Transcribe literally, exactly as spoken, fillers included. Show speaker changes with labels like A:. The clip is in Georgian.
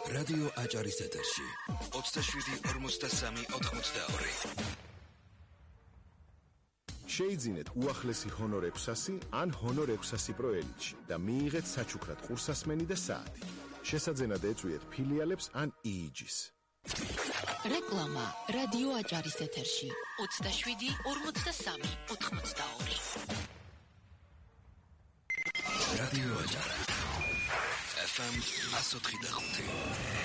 A: რადიო აჭარის ეთერში ოცდაშვიდი ორმოცდასამი ოთხმოცდაორი.
B: შეიძინეთ უახლესი ჰონორ ექვსასი ან ჰონორ ექვსასი პრო ელიტში და მიიღეთ საჩუქრად ყურსასმენი და საათი. შესაძენად ეწვიეთ ფილიალებს ან იიჯის.
C: რეკლამა რადიო აჭარის ეთერში ოცდაშვიდი ორმოცდასამი ოთხმოცდაორი.
A: რადიო აჭარა ეფ ემ ათოთხი და ხუთი.